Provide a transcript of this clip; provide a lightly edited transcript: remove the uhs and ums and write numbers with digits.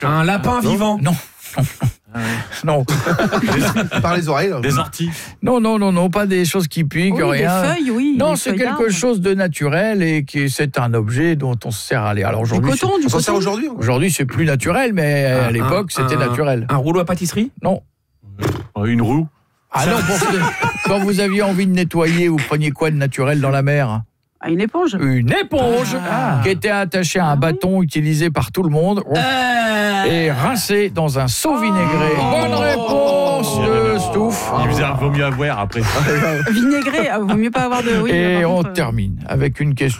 Un lapin vivant. Non. Non. Par les oreilles. Des orties. Non, pas des choses qui piquent, Oui, rien. des feuilles, oui. Non, des c'est feuilles quelque d'arbres. chose de naturel et c'est un objet dont on se sert à aller. Alors Du aujourd'hui, coton, du On s'en coton. sert aujourd'hui. aujourd'hui c'est plus naturel, mais à l'époque c'était naturel. Un rouleau à pâtisserie. Non. Une roue. Ah non, quand vous aviez envie de nettoyer, vous preniez quoi de naturel dans la mer ? Ah, une éponge. Une éponge qui était attachée à un bâton utilisé par tout le monde et rincée dans un seau vinaigré. Bonne réponse de Stouff. Il vaut mieux avoir après. Vinaigré, vaut mieux pas avoir de... Oui, Et par on contre, termine avec une question